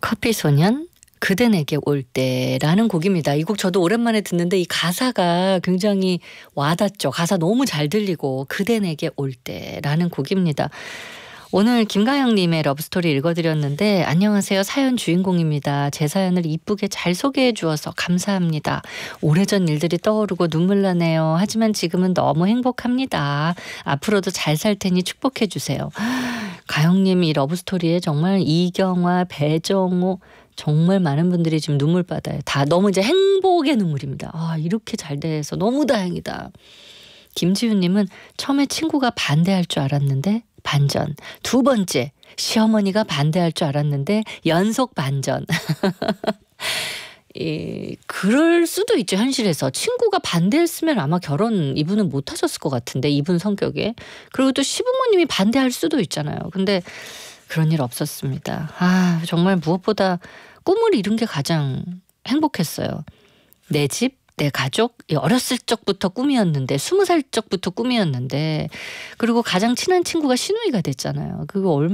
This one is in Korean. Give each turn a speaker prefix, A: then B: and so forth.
A: 커피소년 그대 내게 올 때라는 곡입니다. 이 곡 저도 오랜만에 듣는데 이 가사가 굉장히 와닿죠. 가사 너무 잘 들리고 그대 내게 올 때라는 곡입니다. 오늘 김가영님의 러브스토리 읽어드렸는데 안녕하세요. 사연 주인공입니다. 제 사연을 이쁘게 잘 소개해 주어서 감사합니다. 오래전 일들이 떠오르고 눈물 나네요. 하지만 지금은 너무 행복합니다. 앞으로도 잘 살 테니 축복해 주세요. 가영님 이 러브스토리에 정말 이경화, 배정호 정말 많은 분들이 지금 눈물 받아요. 다 너무 이제 행복의 눈물입니다. 아, 이렇게 잘 돼서 너무 다행이다. 김지윤님은 처음에 친구가 반대할 줄 알았는데 반전. 두 번째 시어머니가 반대할 줄 알았는데 연속 반전. 그럴 수도 있죠. 현실에서 친구가 반대했으면 아마 결혼 이분은 못 하셨을 것 같은데 이분 성격에. 그리고 또 시부모님이 반대할 수도 있잖아요. 근데 그런 일 없었습니다. 아, 정말 무엇보다 꿈을 이룬 게 가장 행복했어요. 내 집, 내 가족, 어렸을 적부터 꿈이었는데 20살 적부터 꿈이었는데 그리고 가장 친한 친구가 시누이가 됐잖아요. 그거 얼마나